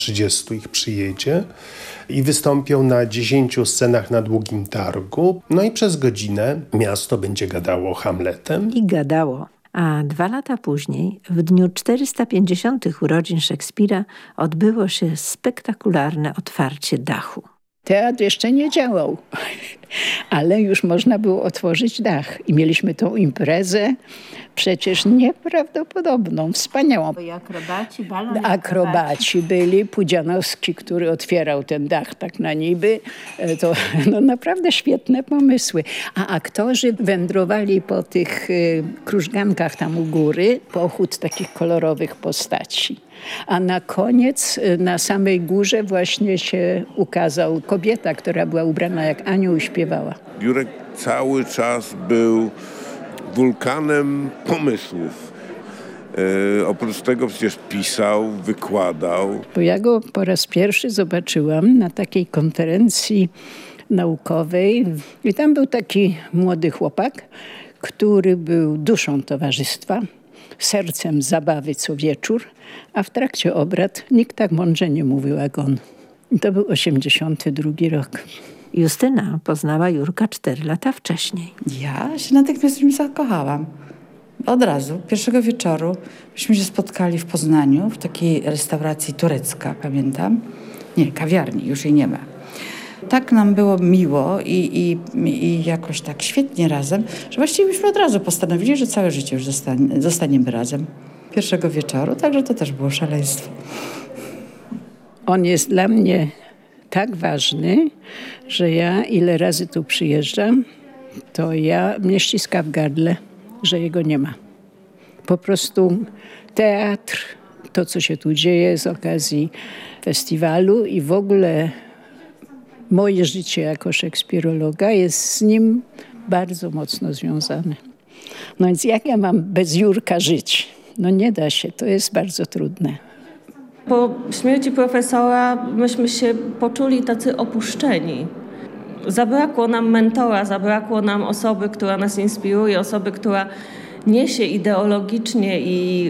30 ich przyjedzie i wystąpią na 10 scenach na Długim Targu. No i przez godzinę miasto będzie gadało Hamletem. I gadało. A 2 lata później, w dniu 450. urodzin Szekspira, odbyło się spektakularne otwarcie dachu. Teatr jeszcze nie działał, ale już można było otworzyć dach. I mieliśmy tą imprezę, przecież nieprawdopodobną, wspaniałą. I akrobaci, balon Akrobaci byli, Pudzianowski, który otwierał ten dach tak na niby. To naprawdę świetne pomysły. A aktorzy wędrowali po tych krużgankach tam u góry, pochód takich kolorowych postaci. A na koniec na samej górze właśnie się ukazał kobieta, która była ubrana jak anioł i śpiewała. Jurek cały czas był wulkanem pomysłów. Oprócz tego przecież pisał, wykładał. Bo ja go po raz pierwszy zobaczyłam na takiej konferencji naukowej i tam był taki młody chłopak, który był duszą towarzystwa, sercem zabawy co wieczór, a w trakcie obrad nikt tak mądrze nie mówił jak on. I to był 82 rok. Justyna poznała Jurka 4 lata wcześniej. Ja się natychmiast w nim zakochałam. Od razu, pierwszego wieczoru myśmy się spotkali w Poznaniu, w takiej restauracji turecka, pamiętam. Nie, kawiarni, już jej nie ma. Tak nam było miło i jakoś tak świetnie razem, że właściwie myśmy od razu postanowili, że całe życie już zostaniemy razem. Pierwszego wieczoru, także to też było szaleństwo. On jest dla mnie tak ważny, że ja ile razy tu przyjeżdżam, to mnie ściska w gardle, że jego nie ma. Po prostu teatr, to co się tu dzieje z okazji festiwalu i w ogóle moje życie jako szekspirologa jest z nim bardzo mocno związane. No więc jak ja mam bez Jurka żyć? No nie da się, to jest bardzo trudne. Po śmierci profesora myśmy się poczuli tacy opuszczeni. Zabrakło nam mentora, zabrakło nam osoby, która nas inspiruje, osoby, która niesie ideologicznie i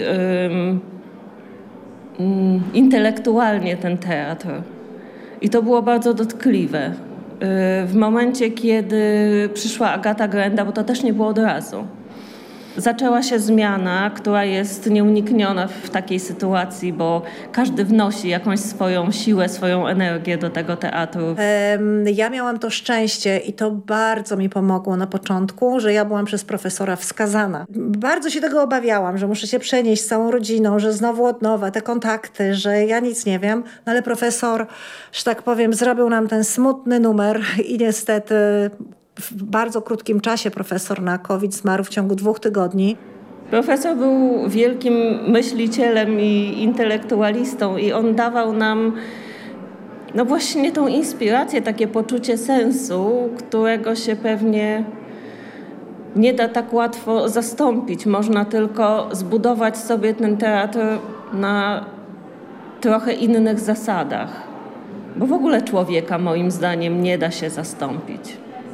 intelektualnie ten teatr. I to było bardzo dotkliwe. W momencie, kiedy przyszła Agata Grenda, bo to też nie było od razu, zaczęła się zmiana, która jest nieunikniona w takiej sytuacji, bo każdy wnosi jakąś swoją siłę, swoją energię do tego teatru. Ja miałam to szczęście i to bardzo mi pomogło na początku, że ja byłam przez profesora wskazana. Bardzo się tego obawiałam, że muszę się przenieść z całą rodziną, że znowu od nowa te kontakty, że ja nic nie wiem, no ale profesor, że tak powiem, zrobił nam ten smutny numer i niestety w bardzo krótkim czasie profesor na COVID zmarł w ciągu 2 tygodni. Profesor był wielkim myślicielem i intelektualistą i on dawał nam właśnie tą inspirację, takie poczucie sensu, którego się pewnie nie da tak łatwo zastąpić. Można tylko zbudować sobie ten teatr na trochę innych zasadach. Bo w ogóle człowieka moim zdaniem nie da się zastąpić.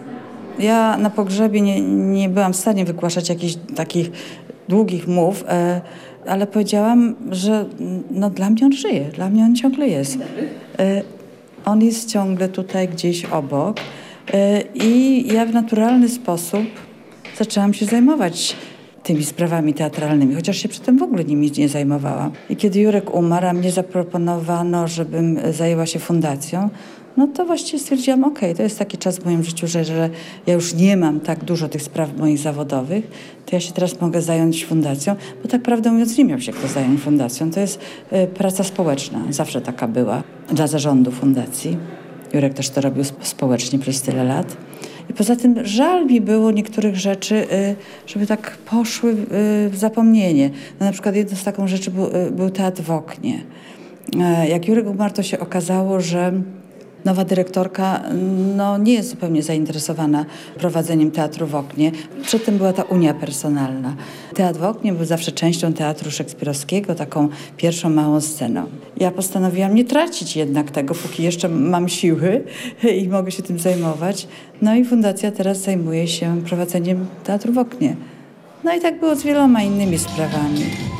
Ja na pogrzebie nie byłam w stanie wygłaszać jakichś takich długich mów, ale powiedziałam, że dla mnie on żyje, dla mnie on ciągle jest. On jest ciągle tutaj gdzieś obok i ja w naturalny sposób zaczęłam się zajmować tymi sprawami teatralnymi, chociaż się przedtem w ogóle nimi nie zajmowałam. I kiedy Jurek umarł, a mnie zaproponowano, żebym zajęła się fundacją, no to właściwie stwierdziłam, okej, to jest taki czas w moim życiu, że ja już nie mam tak dużo tych spraw moich zawodowych, to ja się teraz mogę zająć fundacją, bo tak prawdę mówiąc nie miał się kto zająć fundacją. To jest praca społeczna, zawsze taka była dla zarządu fundacji. Jurek też to robił społecznie przez tyle lat. I poza tym żal mi było niektórych rzeczy, żeby tak poszły w zapomnienie. No, na przykład jedną z taką rzeczy był teatr w oknie. Jak Jurek umarł, to się okazało, że nowa dyrektorka nie jest zupełnie zainteresowana prowadzeniem teatru w oknie. Przedtem była ta unia personalna. Teatr w oknie był zawsze częścią teatru szekspirowskiego, taką pierwszą małą sceną. Ja postanowiłam nie tracić jednak tego, póki jeszcze mam siły i mogę się tym zajmować. No i fundacja teraz zajmuje się prowadzeniem teatru w oknie. No i tak było z wieloma innymi sprawami.